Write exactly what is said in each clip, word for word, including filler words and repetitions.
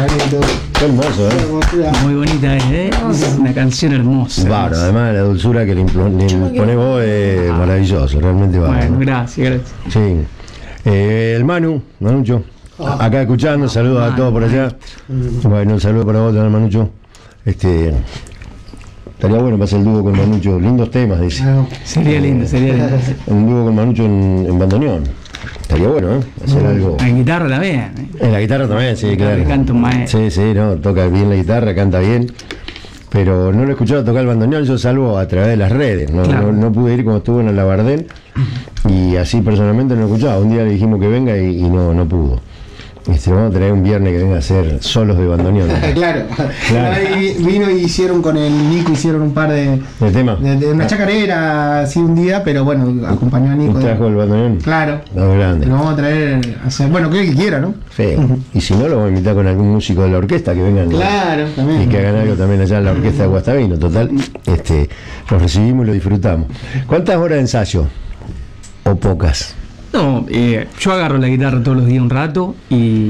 Qué hermoso, ¿eh? Muy bonita, ¿eh? Es una canción hermosa. Bárbaro, además la dulzura que le impones vos es maravilloso, realmente bárbaro. Bueno, gracias, gracias. Sí. Eh, el Manu, Manucho, acá escuchando, saludos a todos por allá. Bueno, un saludo para vos también, Manucho. Este, estaría bueno para hacer el dúo con Manucho, lindos temas, dice. Sería lindo, sería lindo. Un dúo con Manucho en, en bandoneón. Estaría bueno, ¿eh? Hacer algo. En guitarra también. ¿eh? En la guitarra también, sí, claro. Canta un maestro. Sí, sí, no, toca bien la guitarra, canta bien. Pero no lo he escuchado tocar el bandoneón, yo salvo a través de las redes. No, Claro. no, no pude ir cuando estuvo en el Labardén y así personalmente no lo he escuchado. Un día le dijimos que venga y, y no, no pudo. Este, vamos a tener un viernes que venga a hacer solos de bandoneón. Claro. Claro. Ahí vino y hicieron con el Nico, hicieron un par de. ¿El tema? de, de una chacarera así un día, pero bueno, acompañó a Nico. ¿Y trajo el bandoneón? Claro. No, grande. Lo vamos a traer a hacer. Bueno, que el que quiera, ¿no? Sí. Y si no, lo vamos a invitar con algún músico de la orquesta que vengan. Claro, también. Y que hagan algo también allá en la orquesta de Guastavino. Total, este, los recibimos y lo disfrutamos. ¿Cuántas horas de ensayo? ¿O pocas? No, eh, yo agarro la guitarra todos los días un rato y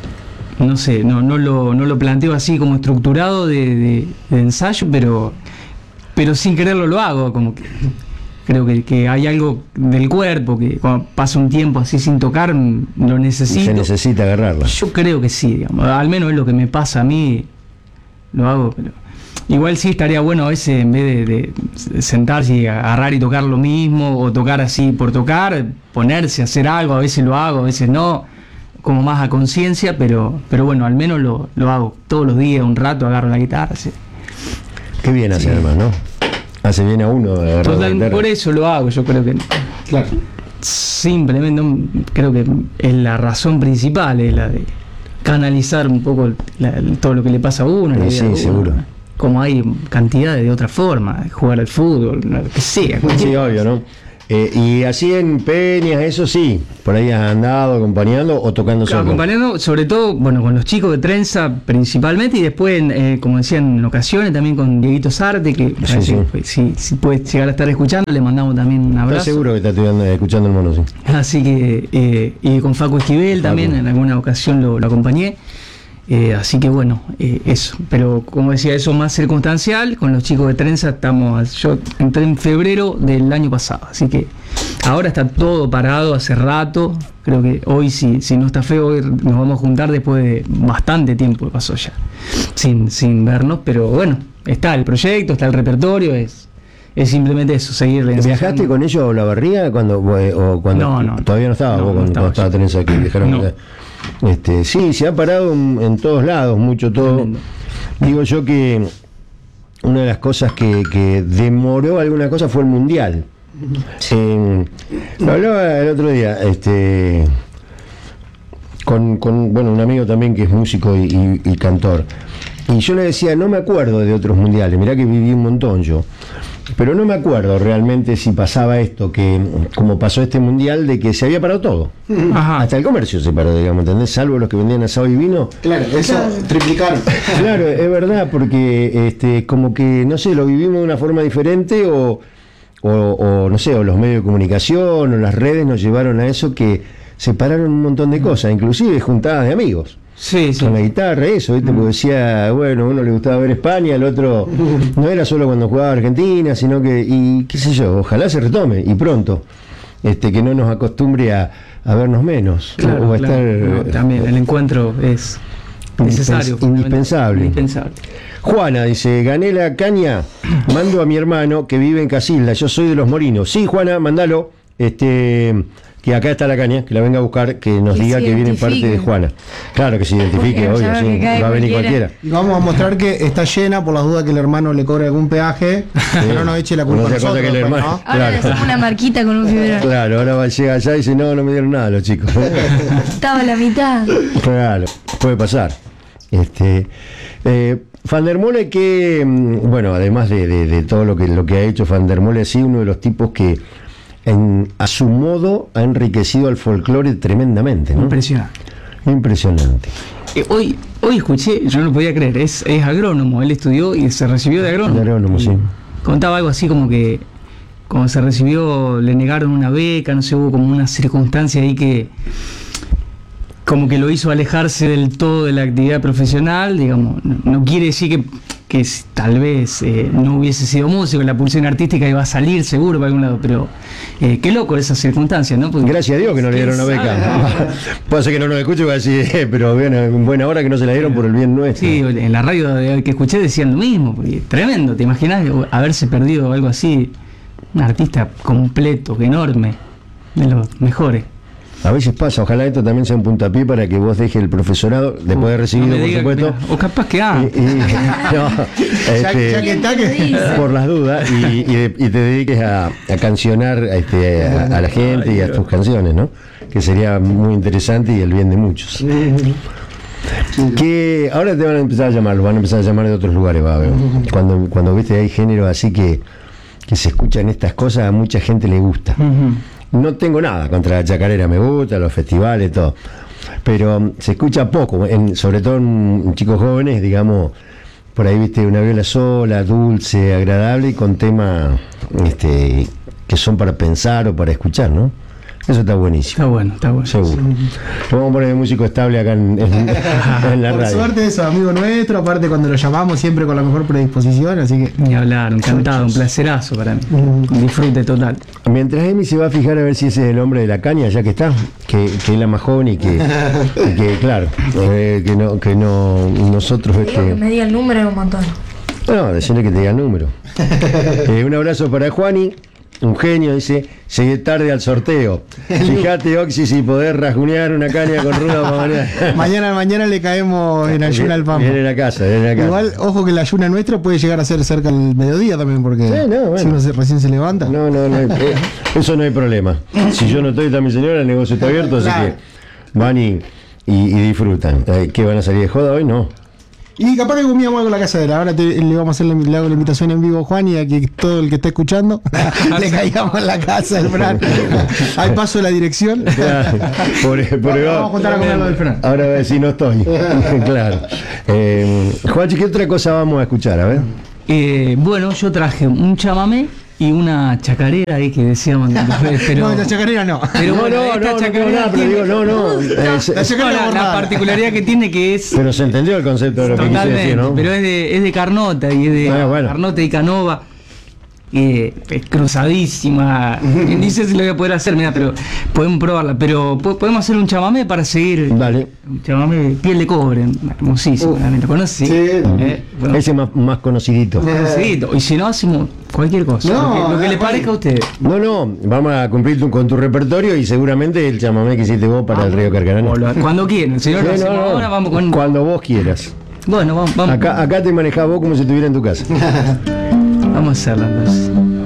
no sé, no, no lo, no lo planteo así como estructurado de, de, de ensayo, pero, pero sin quererlo lo hago, como que creo que, que hay algo del cuerpo que cuando pasa un tiempo así sin tocar lo necesito. Se necesita agarrarla. Yo creo que sí, digamos, al menos es lo que me pasa a mí, lo hago, pero igual sí estaría bueno a veces en vez de, de sentarse y agarrar y tocar lo mismo o tocar así por tocar, ponerse a hacer algo, a veces lo hago, a veces no, como más a conciencia, pero pero bueno, al menos lo, lo hago todos los días, un rato agarro la guitarra. Sí. Qué bien hace, además, ¿no? Hace bien a uno agarrar Total, la guitarra. por eso lo hago, yo creo que Claro. simplemente no, creo que es la razón principal, es la de canalizar un poco la, todo lo que le pasa a uno. en la Sí, vida de uno, seguro. ¿no? Como hay cantidades de otra forma, jugar al fútbol, lo que sea. Sí, obvio, ¿no? Eh, y así en peñas, eso sí, por ahí has andado acompañando o tocando Claro, solo. acompañando, sobre todo, bueno, con los chicos de trenza principalmente, y después, eh, como decían en ocasiones, también con Dieguito Sarte, que Sí, sí. pues, si, si puede llegar a estar escuchando, le mandamos también un ¿Estás abrazo. seguro que estás estudiando- escuchando el mono? Sí. Así que, eh, y con Facu Esquivel Facu. también, en alguna ocasión lo, lo acompañé. Eh, así que bueno, eh, eso. Pero como decía, eso más circunstancial. Con los chicos de trenza estamos. Yo entré en febrero del año pasado, así que ahora está todo parado hace rato. Creo que hoy, si, si no está feo, hoy nos vamos a juntar después de bastante tiempo que pasó ya, sin, sin vernos. Pero bueno, está el proyecto, está el repertorio, es, es simplemente eso, seguir ensayando. ¿Viajaste con ellos a Olavarría cuando, eh, o cuando No, no. todavía no estaba? No, vos no cuando, estaba cuando estaba yo. Trenza aquí, dejaron No. de- Este, sí, se ha parado en, en todos lados, mucho todo. Tremendo. Digo yo que una de las cosas que, que demoró alguna cosa fue el Mundial. Eh, lo hablaba el otro día, este, con, con bueno, un amigo también que es músico y, y- y cantor. Y yo le decía, no me acuerdo de otros mundiales, mirá que viví un montón yo. Pero no me acuerdo realmente si pasaba esto, que como pasó este mundial, de que se había parado todo. Ajá. Hasta el comercio se paró, digamos, ¿entendés? Salvo los que vendían asado y vino. Claro, eso triplicaron. Claro, es verdad, porque este, como que, no sé, lo vivimos de una forma diferente o, o, o, no sé, o los medios de comunicación o las redes nos llevaron a eso, que separaron un montón de cosas, inclusive juntadas de amigos. Sí, sí. Con la guitarra, eso, ¿viste? Porque decía, bueno, a uno le gustaba ver España, al otro no era solo cuando jugaba Argentina, sino que, y qué sé yo, ojalá se retome, y pronto, este, que no nos acostumbre a, a vernos menos, Claro, o a claro. estar... No, también el encuentro es necesario. Indipens- indispensable. Indispensable. Juana dice, gané la caña, mando a mi hermano que vive en Casilda, yo soy de Los Morinos. Sí, Juana, mandalo, este, que acá está la caña, que la venga a buscar, que nos Que diga se que viene identifique. parte de Juana. Claro que se identifique, Porque obvio, sabe sí, que cae va a venir cualquiera. cualquiera. Y vamos a mostrar que está llena por las dudas que el hermano le cobre algún peaje, que no nos eche la culpa No a sea cosa nosotros. que el pues, hermano- ¿no? Ahora le Claro. hacemos una marquita con un fibrón. Claro, ahora va, llega allá y dice, no, no me dieron nada los chicos. Estaba a la mitad. Claro, puede pasar. Este, eh, Van der Mole, que, mm, bueno, además de, de- de todo lo que, lo que ha hecho Van der Mole, ha sido uno de los tipos que en, a su modo ha enriquecido al folclore tremendamente, ¿no? Impresionante. Impresionante. Eh, hoy, hoy escuché, yo no lo podía creer, es, es agrónomo, él estudió y se recibió de agrónomo. De agrónomo, sí. Contaba algo así como que cuando se recibió le negaron una beca, no sé, hubo como una circunstancia ahí que como que lo hizo alejarse del todo de la actividad profesional, digamos, no, no quiere decir que, que s- tal vez eh, no hubiese sido músico, la pulsión artística iba a salir seguro para algún lado, pero eh, qué loco esas circunstancias, ¿no? Porque, Gracias a Dios que no le dieron una ¿quién beca. sabe? Puede ser que no nos escuche y va a decir, eh, pero bien, en buena hora que no se la dieron por el bien nuestro. Sí, en la radio de- que escuché decían lo mismo, porque tremendo, ¿te imaginas haberse perdido algo así? Un artista completo, enorme, de los mejores. A veces pasa, ojalá esto también sea un puntapié para que vos dejes el profesorado, después de No recibido, me por diga- supuesto. mira, o capaz que ah, Y- y- no, Ya, este, ya que está, que. por las dudas, y, y de- y te dediques a, a cancionar este, a, a la gente y a tus canciones, ¿no? Que sería muy interesante y el bien de muchos. Que ahora te van a empezar a llamar, los van a empezar a llamar de otros lugares, va a ver. Cuando, cuando viste hay género así que, que se escuchan estas cosas, a mucha gente le gusta. ujú. No tengo nada contra la chacarera, me gusta, los festivales, todo. Pero um, se escucha poco, en- sobre todo en, en chicos jóvenes, digamos, por ahí viste una viola sola, dulce, agradable y con temas este, que son para pensar o para escuchar, ¿no? Eso está buenísimo. Está bueno, está bueno. Seguro. Lo vamos a poner de músico estable acá en, en- en la Por radio. suerte eso, amigo nuestro, aparte cuando lo llamamos siempre con la mejor predisposición, así que. Ni hablar, encantado, un placerazo para mí. Un disfrute total. Mientras Emi se va a fijar a ver si ese es el hombre de la caña, ya que está, que, que es la más joven y que, y que claro, eh, que no, que no nosotros Digo que este, me diga el número es un montón. no, decirle que te diga el número. Eh, un abrazo para Juani, un genio, dice, llegué tarde al sorteo. Fíjate, Oxy, si podés rajunear una caña con ruda para mañana. Mañana mañana le caemos en ayuna al Pampa. Viene a la casa, viene a la casa. Igual, ojo que la ayuna nuestra puede llegar a ser cerca del mediodía también, porque Sí, no, bueno. si uno se- recién se levanta. No, no, no hay- eh, eso no hay problema. Si yo no estoy, está mi señora, el negocio está abierto, así Claro. que van y, y- y disfrutan. Eh, ¿Qué van a salir de joda hoy? No. Y capaz que comíamos algo en la casa de él. Ahora te- le vamos a hacer la, le hago la invitación en vivo a Juan y a que todo el que esté escuchando le caigamos en la casa del Fran. Ahí paso la dirección. Claro. Por, por- Vamos a contar a comer lo del Fran. ahora va a decir no estoy. Claro. Eh, Juanchi, ¿qué otra cosa vamos a escuchar? A ver. Eh, bueno, yo traje un chamamé y una chacarera ahí que decíamos. Pero, No, la chacarera no. pero no, bueno, no, esta no, no, chacarera no, nada, pero tiene- digo, no, no. eh, se- La chacarera No, la, la bordada. particularidad que tiene que es pero se entendió el concepto de lo que quise totalmente, decir, ¿no? pero es de, es de Carnota y es de Ah, bueno. Carnota y Canova. Eh, es cruzadísima. Ni sé si lo voy a poder hacer, mira, pero podemos probarla. Pero po- podemos hacer un chamamé para seguir. Dale. Un chamamé piel de cobre, hermosísimo. ¿También ¿Lo conoces? Sí. Eh, bueno, Ese más, más conocidito. sí, y si no, hacemos cualquier cosa. No, lo que, lo que no, le parezca a ustedes. No, no, vamos a cumplir tu- con tu repertorio y seguramente el chamamé que hiciste vos para el Río Carcarano. O lo- Cuando quieran. Si no lo Sí, no, hacemos no. ahora, vamos con. Cuando vos quieras. Bueno, vamos, vamos, Acá, acá te manejás vos como si estuviera en tu casa. vamos a hacerla entonces.